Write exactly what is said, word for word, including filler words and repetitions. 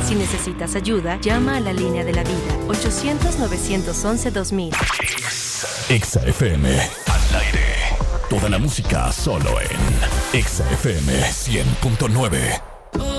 Si necesitas ayuda, llama a la línea de la vida, ochocientos, novecientos once, dos mil. Exa F M, al aire. Toda la música solo en Exa F M cien punto nueve.